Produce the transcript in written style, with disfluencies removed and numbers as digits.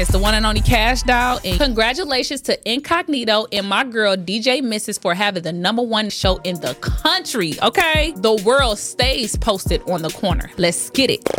It's the one and only Cash Doll. And congratulations to Incognito and my girl DJ Mrs. for having the #1 show in the country, okay? The world stays posted on the corner. Let's get it.